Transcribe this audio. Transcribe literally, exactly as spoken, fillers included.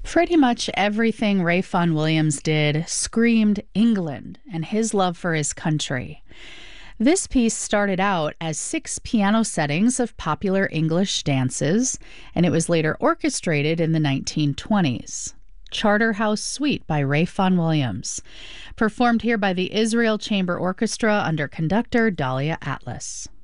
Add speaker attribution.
Speaker 1: Pretty much everything Ray Vaughan Williams did screamed England and his love for his country. This piece started out as six piano settings of popular English dances, and it was later orchestrated in the nineteen twenties. Charterhouse Suite by Ray Vaughan Williams, performed here by the Israel Chamber Orchestra under conductor Dahlia Atlas.